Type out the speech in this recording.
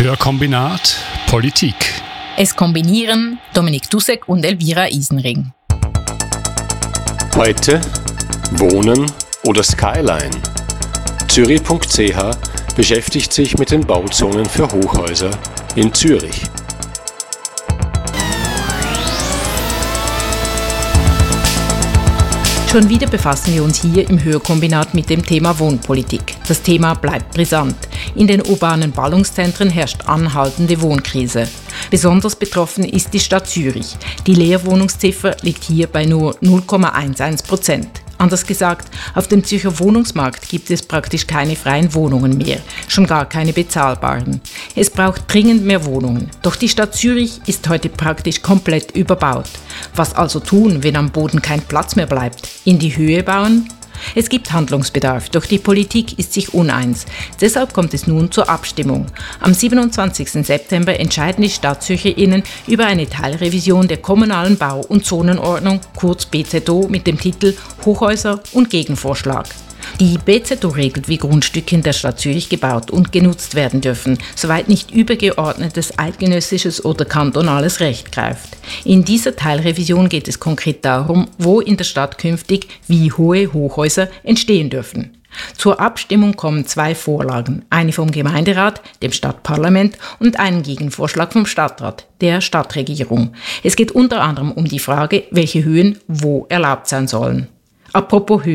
Hörkombinat Politik. Es kombinieren Dominik Dussek und Elvira Isenring. Heute Wohnen oder Skyline. Zürich.ch beschäftigt sich mit den Bauzonen für Hochhäuser in Zürich. Schon wieder befassen wir uns hier im Hörkombinat mit dem Thema Wohnpolitik. Das Thema bleibt brisant. In den urbanen Ballungszentren herrscht anhaltende Wohnkrise. Besonders betroffen ist die Stadt Zürich. Die Leerwohnungsziffer liegt hier bei nur 0,11%. Anders gesagt, auf dem Zürcher Wohnungsmarkt gibt es praktisch keine freien Wohnungen mehr, schon gar keine bezahlbaren. Es braucht dringend mehr Wohnungen. Doch die Stadt Zürich ist heute praktisch komplett überbaut. Was also tun, wenn am Boden kein Platz mehr bleibt? In die Höhe bauen? Es gibt Handlungsbedarf, doch die Politik ist sich uneins. Deshalb kommt es nun zur Abstimmung. Am 27. September entscheiden die StadtzürcherInnen über eine Teilrevision der kommunalen Bau- und Zonenordnung, kurz BZO, mit dem Titel Hochhäuser und Gegenvorschlag. Die BZO regelt, wie Grundstücke in der Stadt Zürich gebaut und genutzt werden dürfen, soweit nicht übergeordnetes eidgenössisches oder kantonales Recht greift. In dieser Teilrevision geht es konkret darum, wo in der Stadt künftig wie hohe Hochhäuser entstehen dürfen. Zur Abstimmung kommen 2 Vorlagen, eine vom Gemeinderat, dem Stadtparlament und einen Gegenvorschlag vom Stadtrat, der Stadtregierung. Es geht unter anderem um die Frage, welche Höhen wo erlaubt sein sollen. Apropos Höhe.